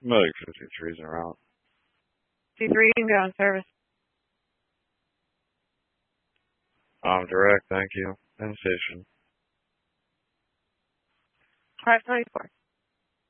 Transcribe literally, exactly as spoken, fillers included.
Like fifty-three's in route. fifty-three, you can go on service. Um, direct, thank you. And station. five twenty-four.